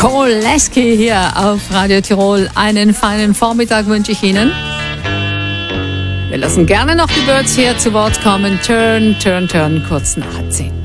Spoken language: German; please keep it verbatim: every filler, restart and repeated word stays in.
Cole Leske hier auf Radio Tirol. Einen feinen Vormittag wünsche ich Ihnen. Wir lassen gerne noch die Birds hier zu Wort kommen. Turn, turn, turn, kurz nach zehn.